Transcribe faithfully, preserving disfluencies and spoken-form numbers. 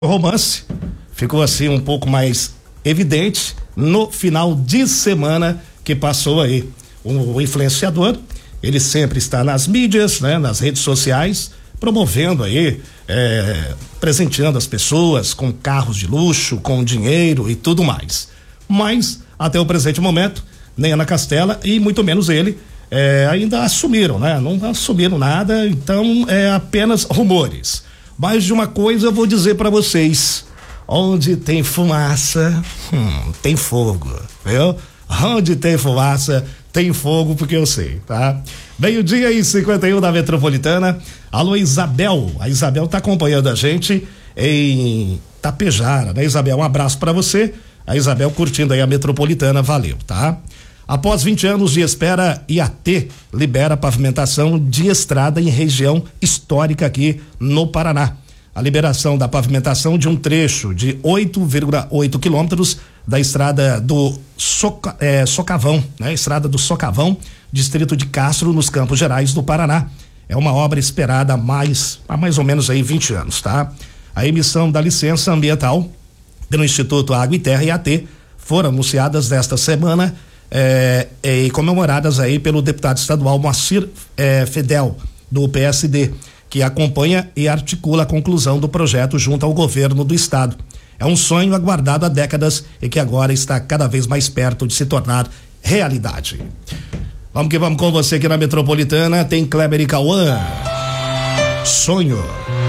O romance ficou assim um pouco mais evidente no final de semana que passou aí. O, o influenciador, ele sempre está nas mídias, né, nas redes sociais, promovendo aí, é, presenteando as pessoas com carros de luxo, com dinheiro e tudo mais. Mas até o presente momento, nem Ana Castela e muito menos ele é, ainda assumiram, né? Não assumiram nada, então é apenas rumores. Mas de uma coisa eu vou dizer para vocês: onde tem fumaça, hum, tem fogo, viu? Onde tem fumaça, tem fogo, porque eu sei, tá? Meio-dia e cinquenta e um da Metropolitana. Alô, Isabel. A Isabel tá acompanhando a gente em Tapejara, né, Isabel? Um abraço para você. A Isabel curtindo aí a Metropolitana, valeu, tá? Após vinte anos de espera, I A T libera pavimentação de estrada em região histórica aqui no Paraná. A liberação da pavimentação de um trecho de oito vírgula oito quilômetros da estrada do Soca, é, Socavão, né? Estrada do Socavão, distrito de Castro, nos Campos Gerais do Paraná. É uma obra esperada há mais, há mais ou menos aí vinte anos, tá? A emissão da licença ambiental pelo Instituto Água e Terra, I A T, foram anunciadas nesta semana É, é, e comemoradas aí pelo deputado estadual Moacir é, Fedel, do P S D, que acompanha e articula a conclusão do projeto junto ao governo do estado. É um sonho aguardado há décadas e que agora está cada vez mais perto de se tornar realidade. Vamos que vamos com você aqui na Metropolitana, tem Kleber e Cauã. Sonho.